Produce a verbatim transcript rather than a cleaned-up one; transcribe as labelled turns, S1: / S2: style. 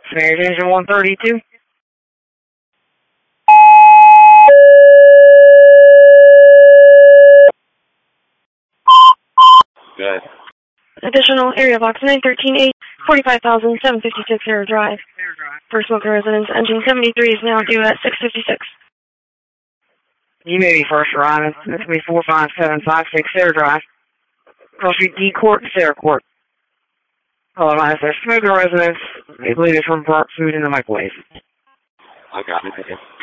S1: Spanish engine one thirty-two.
S2: Good.
S3: Additional area box nine thirteen eight, forty-five thousand seven hundred fifty-six Air Drive. For Smoker Residence, engine seventy-three is now due at six fifty-six.
S1: You may be first arriving. That's going to be four five seven five six Sarah Drive. Cross Street D Court, Sarah Court. Hello, my Smoker Residence. I believe it's from Park Food in the microwave.
S2: I got it.